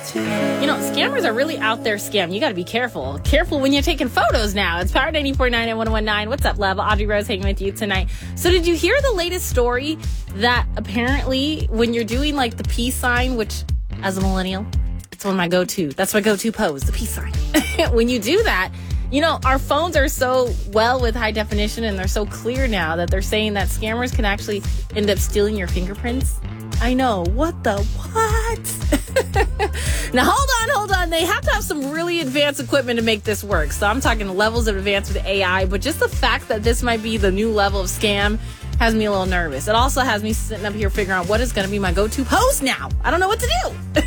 You know, scammers are really out there scamming. You got to be careful. Careful when you're taking photos now. It's Power 94.9 and 101.9. What's up, love? Audrey Rose hanging with you tonight. So did you hear the latest story that apparently when you're doing like the peace sign, which as a millennial, it's one of my go-to. That's my go-to pose, the peace sign. When you do that, you know, our phones are so well with high definition and they're so clear now that they're saying that scammers can actually end up stealing your fingerprints. I know. What the what? Now, hold on. They have to have some really advanced equipment to make this work. So I'm talking levels of advanced with AI, but just the fact that this might be the new level of scam has me a little nervous. It also has me sitting up here figuring out what is going to be my go-to pose now. I don't know what to do.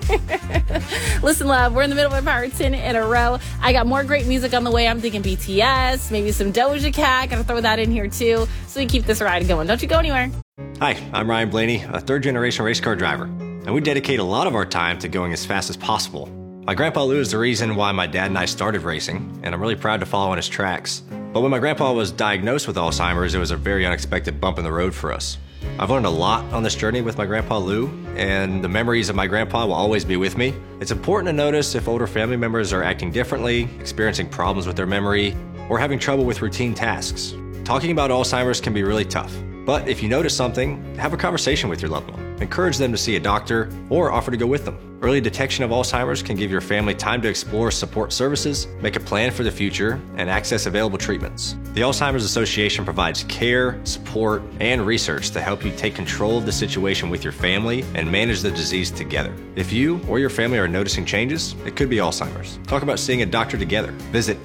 Listen, love, we're in the middle of Power 10 in a row. I got more great music on the way. I'm thinking BTS, maybe some Doja Cat. Gotta throw that in here too, so we keep this ride going. Don't you go anywhere. Hi, I'm Ryan Blaney, a third-generation race car driver, and we dedicate a lot of our time to going as fast as possible. My grandpa Lou is the reason why my dad and I started racing, and I'm really proud to follow in his tracks. But when my grandpa was diagnosed with Alzheimer's, it was a very unexpected bump in the road for us. I've learned a lot on this journey with my grandpa Lou, and the memories of my grandpa will always be with me. It's important to notice if older family members are acting differently, experiencing problems with their memory, or having trouble with routine tasks. Talking about Alzheimer's can be really tough, but if you notice something, have a conversation with your loved one. Encourage them to see a doctor or offer to go with them. Early detection of Alzheimer's can give your family time to explore support services, make a plan for the future, and access available treatments. The Alzheimer's Association provides care, support, and research to help you take control of the situation with your family and manage the disease together. If you or your family are noticing changes, it could be Alzheimer's. Talk about seeing a doctor together. Visit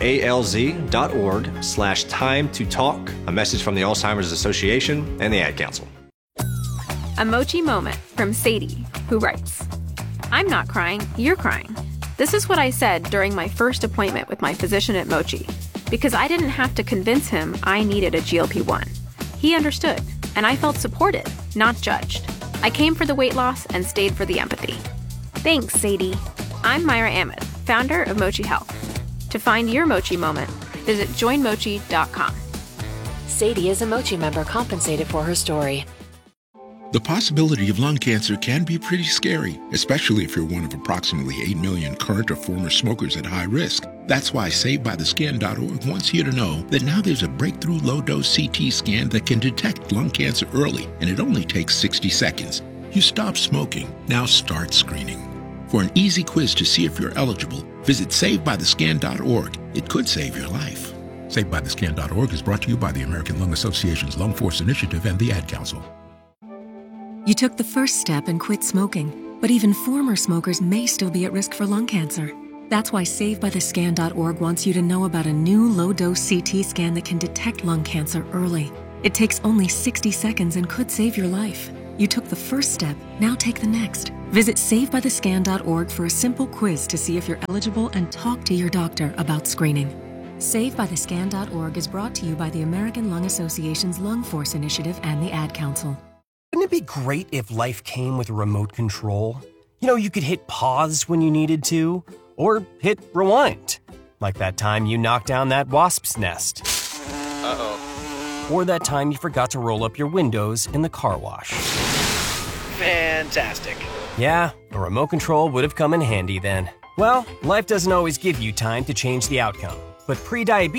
alz.org/time to talk. A message from the Alzheimer's Association and the Ad Council. A Mochi moment from Sadie, who writes, I'm not crying, you're crying. This is what I said during my first appointment with my physician at Mochi, because I didn't have to convince him I needed a GLP-1. He understood, and I felt supported, not judged. I came for the weight loss and stayed for the empathy. Thanks, Sadie. I'm Myra Ahmed, founder of Mochi Health. To find your Mochi moment, visit joinmochi.com. Sadie is a Mochi member compensated for her story. The possibility of lung cancer can be pretty scary, especially if you're one of approximately 8 million current or former smokers at high risk. That's why SaveByTheScan.org wants you to know that now there's a breakthrough low-dose CT scan that can detect lung cancer early, and it only takes 60 seconds. You stop smoking, now start screening. For an easy quiz to see if you're eligible, visit SaveByTheScan.org. It could save your life. SaveByTheScan.org is brought to you by the American Lung Association's Lung Force Initiative and the Ad Council. You took the first step and quit smoking, but even former smokers may still be at risk for lung cancer. That's why SaveByTheScan.org wants you to know about a new low-dose CT scan that can detect lung cancer early. It takes only 60 seconds and could save your life. You took the first step, now take the next. Visit SaveByTheScan.org for a simple quiz to see if you're eligible and talk to your doctor about screening. SaveByTheScan.org is brought to you by the American Lung Association's Lung Force Initiative and the Ad Council. Wouldn't it be great if life came with a remote control? You know, you could hit pause when you needed to, or hit rewind. Like that time you knocked down that wasp's nest. Uh-oh. Or that time you forgot to roll up your windows in the car wash. Fantastic. Yeah, a remote control would have come in handy then. Well, life doesn't always give you time to change the outcome, but pre-diabetes